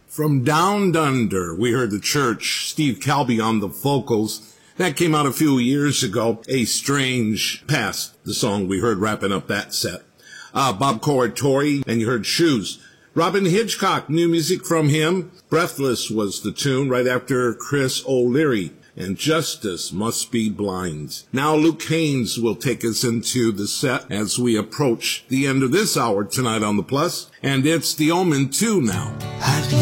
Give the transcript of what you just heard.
From Down Under, we heard The Church, Steve Calby on the vocals. That came out a few years ago. A Strange Past, the song we heard wrapping up that set. Bob Corritore, and you heard Shoes. Robin Hitchcock, new music from him. Breathless was the tune right after Chris O'Leary. And Justice Must Be Blind. Now Luke Haynes will take us into the set as we approach the end of this hour tonight on The Plus. And it's The Omen 2 now.